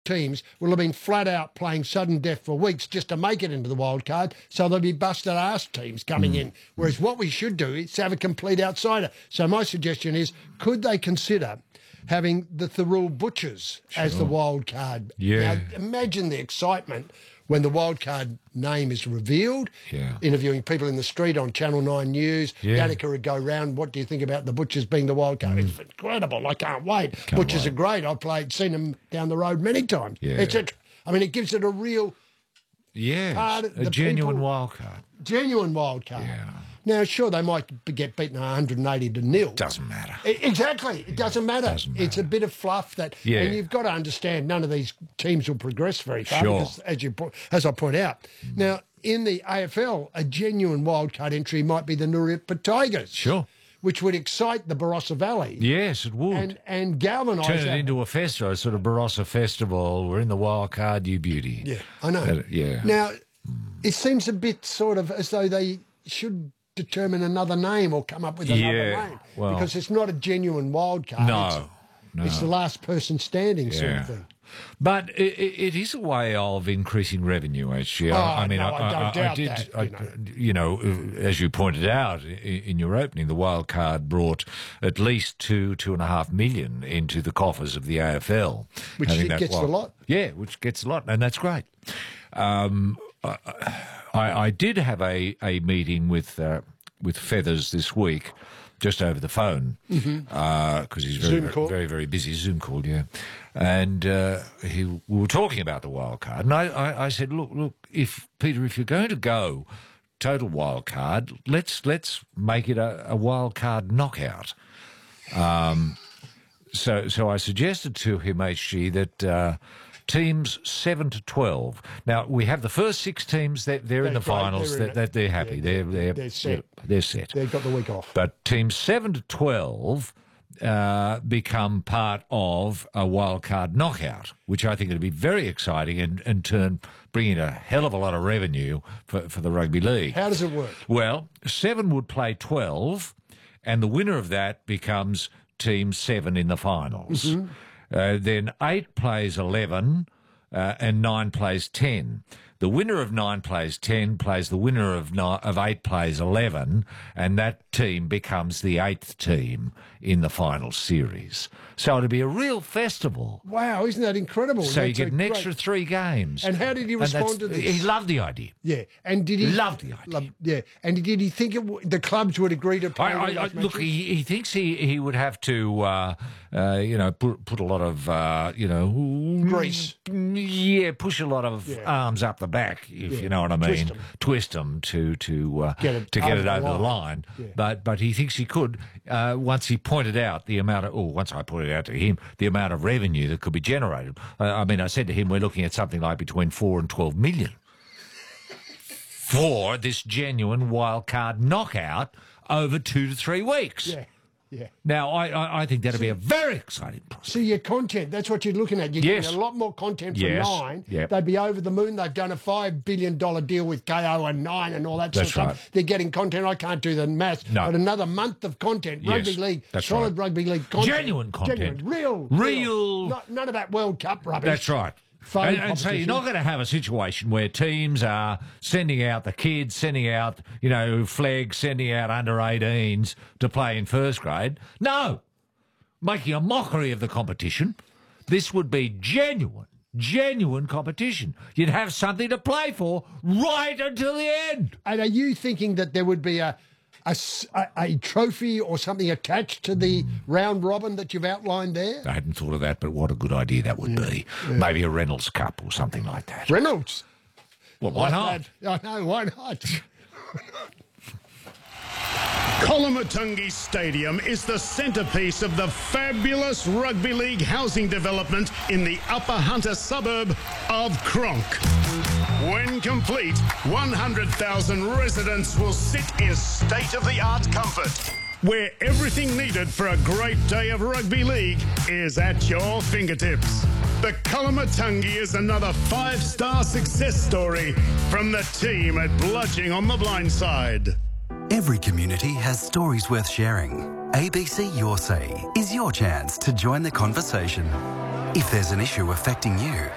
teams will have been flat out playing sudden death for weeks just to make it into the wild card, so there'll be busted ass teams coming in. Whereas what we should do is have a complete outsider. So my suggestion is, could they consider having the Thirroul Butchers as the wild card? Yeah. Now, imagine the excitement when the wild card name is revealed, interviewing people in the street on Channel 9 News. Danica would go round, what do you think about the Butchers being the wild card? It's incredible. I can't wait. Butchers are great. I've seen them down the road many times. I mean, it gives it a real part of a genuine wild card. Genuine wild card. Now, sure, they might get beaten 180-0. Doesn't matter. Exactly. It doesn't matter. It's a bit of fluff that, and you've got to understand, none of these teams will progress very far because, as I point out. Now, in the AFL, a genuine wildcard entry might be the Nurippa Tigers. Sure. Which would excite the Barossa Valley. Yes, it would. And galvanise turn it into a festival, a sort of Barossa festival. We're in the wild card, you beauty. Yeah, I know. Now, it seems a bit sort of as though they should determine another name or come up with another name. Well, because it's not a genuine wild card. No. It's the last person standing sort of thing. But it is a way of increasing revenue, HG. I don't doubt that. You know, as you pointed out in your opening, the wild card brought at least $2.5 million into the coffers of the AFL. Which gets a lot. Yeah, which gets a lot, and that's great. I did have a meeting with Feathers this week, just over the phone, because he's very, very busy. Zoom call, and we were talking about the wild card, and I said, look, if you're going to go total wild card, let's make it a wild card knockout. So I suggested to him, HG, that teams 7 to 12. Now we have the first 6 teams that they're in the finals. They're happy. They're set. They're set. They've got the week off. But teams 7 to 12 become part of a wild card knockout, which I think would be very exciting and bring in a hell of a lot of revenue for the rugby league. How does it work? Well, 7 would play 12, and the winner of that becomes team 7 in the finals. Then 8 plays 11 and 9 plays 10. The winner of 9 plays 10 plays the winner of 8 plays 11, and that team becomes the 8th team in the final series. So it'll be a real festival. Wow, isn't that incredible? So you get an extra 3 games. And how did he respond to this? He loved the idea. Yeah, and did he loved the idea? And did he think the clubs would agree to play? Look, he thinks he would have to, put a lot of, grease. Yeah, push a lot of arms up the back, if you know what I mean. Twist them to get it over the line. Yeah. But he thinks he could once he pointed out once I pointed out to him the amount of revenue that could be generated. I said to him, we're looking at something like between 4 and 12 million for this genuine wild card knockout over 2 to 3 weeks. Yeah. Yeah. Now, I think that'll be a very exciting process. See, your content, that's what you're looking at. You're getting a lot more content from 9. Yep. They'd be over the moon. They've done a $5 billion deal with KO and 9 and all that sort of stuff. They're getting content. I can't do the maths. No. But another month of content. Rugby league, solid rugby league content. Genuine content. Real. None of that World Cup rubbish. That's right. And so you're not going to have a situation where teams are sending out the kids, sending out, flags, sending out under-18s to play in first grade. No. Making a mockery of the competition. This would be genuine competition. You'd have something to play for right until the end. And are you thinking that there would be a trophy or something attached to the round robin that you've outlined there? I hadn't thought of that, but what a good idea that would be. Yeah. Maybe a Reynolds Cup or something like that. Reynolds? Well, why not? I know, why not? Colomatungi Stadium is the centrepiece of the fabulous rugby league housing development in the Upper Hunter suburb of Cronk. When complete, 100,000 residents will sit in state-of-the-art comfort, where everything needed for a great day of rugby league is at your fingertips. The Colomatungi is another 5-star success story from the team at Bludging on the Blindside. Every community has stories worth sharing. ABC Your Say is your chance to join the conversation. If there's an issue affecting you,